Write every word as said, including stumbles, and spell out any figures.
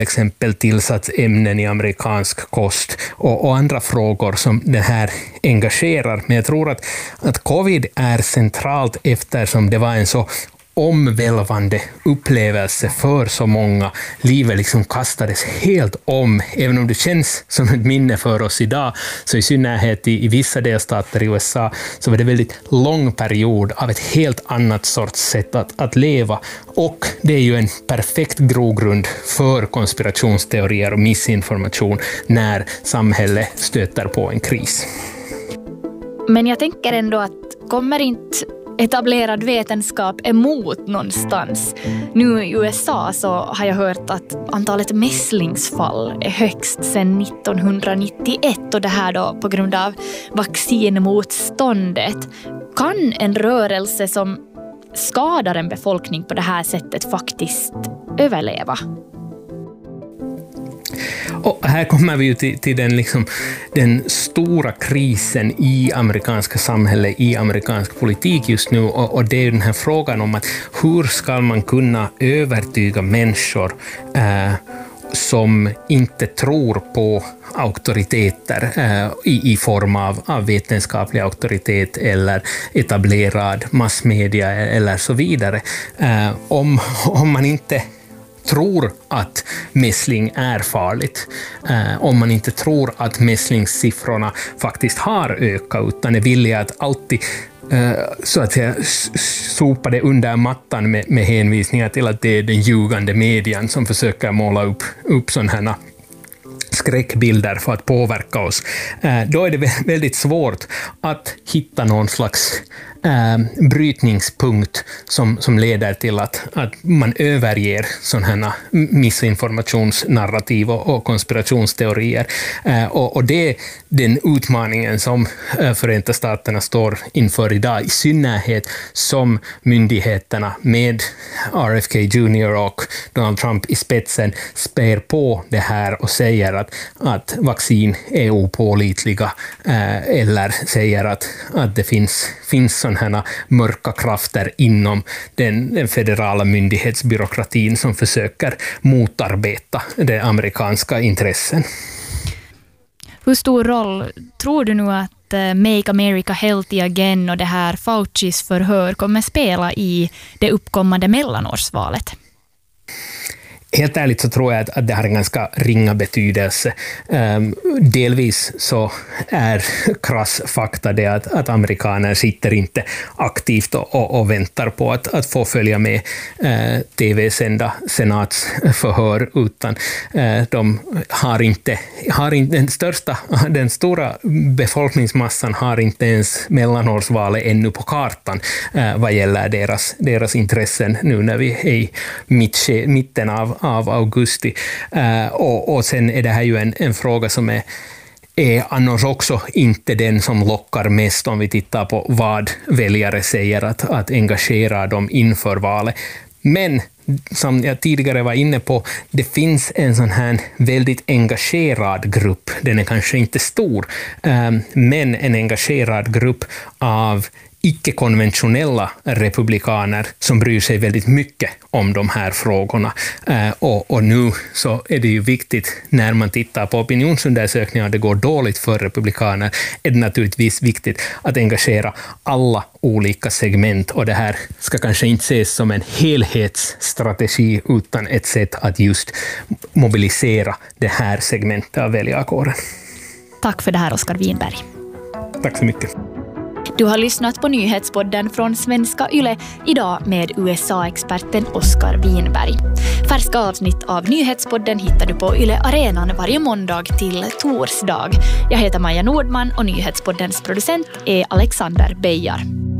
exempel tillsatsämnen i amerikansk kost och, och andra frågor som det här engagerar. Men jag tror att, att covid är centralt eftersom det var en så omvälvande upplevelse för så många. Livet liksom kastades helt om. Även om det känns som ett minne för oss idag, så i synnerhet i, i vissa delstater i U S A så var det väldigt lång period av ett helt annat sorts sätt att, att leva. Och det är ju en perfekt grogrund för konspirationsteorier och missinformation när samhället stöter på en kris. Men jag tänker ändå att kommer inte etablerad vetenskap emot någonstans. Nu i U S A så har jag hört att antalet mässlingsfall är högst sedan nittonhundranittioett och det här då på grund av vaccinmotståndet. Kan en rörelse som skadar en befolkning på det här sättet faktiskt överleva? Och här kommer vi ju till, till den, liksom, den stora krisen i amerikanska samhället, i amerikansk politik just nu. Och, och det är ju den här frågan om att hur ska man kunna övertyga människor eh, som inte tror på auktoriteter eh, i, i form av, av vetenskaplig auktoritet eller etablerad massmedia eller så vidare. Eh, om, om man inte tror att mässling är farligt, eh, om man inte tror att mässlingssiffrorna faktiskt har ökat utan är villiga att alltid eh, så att säga sopa det under mattan med, med hänvisningar till att det är den ljugande medien som försöker måla upp, upp sådana här skräckbilder för att påverka oss. Eh, då är det väldigt svårt att hitta någon slags äh, brytningspunkt som, som leder till att, att man överger sådana här missinformationsnarrativ och, och konspirationsteorier. Äh, och, och det är den utmaningen som äh, Förenta Staterna står inför idag, i synnerhet som myndigheterna med R F K Junior och Donald Trump i spetsen spär på det här och säger att, att vaccin är opålitliga äh, eller säger att, att det finns, finns sådana här mörka krafter inom den, den federala myndighetsbyråkratin som försöker motarbeta de amerikanska intressen. Hur stor roll tror du nu att Make America Healthy Again och det här Faucis förhör kommer spela i det uppkommande mellanårsvalet? Helt ärligt så tror jag att, att det har en ganska ringa betydelse. Um, delvis så är krass fakta det att, att amerikaner sitter inte aktivt och, och, och väntar på att, att få följa med uh, tv-sända senatsförhör, utan uh, de har inte, har inte den största, den stora befolkningsmassan har inte ens mellanårsvalet ännu på kartan uh, vad gäller deras, deras intressen nu när vi är i mitt, mitten av av augusti. Uh, och, och sen är det här ju en, en fråga som är, är annars också inte den som lockar mest om vi tittar på vad väljare säger att, att engagera dem inför valet. Men som jag tidigare var inne på, det finns en sån här väldigt engagerad grupp. Den är kanske inte stor, um, men en engagerad grupp av icke-konventionella republikaner som bryr sig väldigt mycket om de här frågorna. Eh, och, och nu så är det ju viktigt, när man tittar på opinionsundersökningar och det går dåligt för republikaner, är det naturligtvis viktigt att engagera alla olika segment, och det här ska kanske inte ses som en helhetsstrategi utan ett sätt att just mobilisera det här segmentet av väljarkåren. Tack för det här, Oskar Winberg. Tack så mycket. Du har lyssnat på nyhetspodden från Svenska Yle, idag med U S A-experten Oskar Winberg. Färska avsnitt av nyhetspodden hittar du på Yle Arenan varje måndag till torsdag. Jag heter Maja Nordman och nyhetspoddens producent är Alexander Beijar.